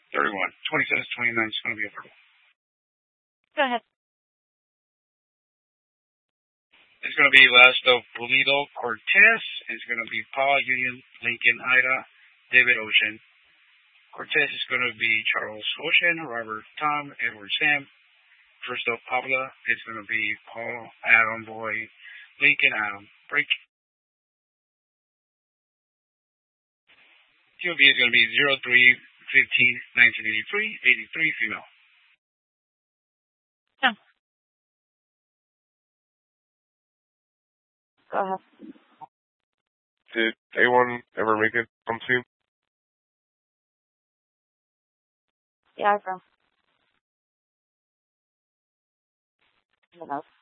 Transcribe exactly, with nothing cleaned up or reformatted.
thirty-one. twenty-seven, twenty-nine is going to be a purple. Go ahead. It's going to be Lasto Pulido Cortez. It's going to be Paul Union Lincoln Ida David Ocean. Cortez is going to be Charles Ocean, Robert Tom, Edward Sam. First up, Pabla is going to be Paul Adam Boy Lincoln Adam Break. Q B is going to be zero three fifteen nineteen eighty-three eighty-three female. No. Go ahead. Did anyone ever make it on team? Yeah, I from. Who knows?